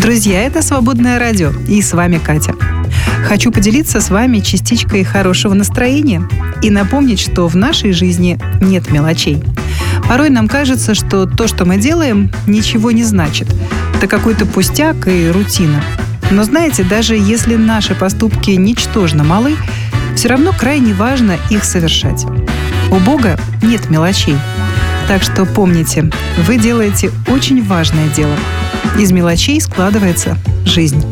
Друзья, это «Свободное радио», и с вами Катя. Хочу поделиться с вами частичкой хорошего настроения и напомнить, что в нашей жизни нет мелочей. Порой нам кажется, что то, что мы делаем, ничего не значит. Это какой-то пустяк и рутина. Но знаете, даже если наши поступки ничтожно малы, все равно крайне важно их совершать. У Бога нет мелочей. Так что помните, вы делаете очень важное дело. Из мелочей складывается жизнь.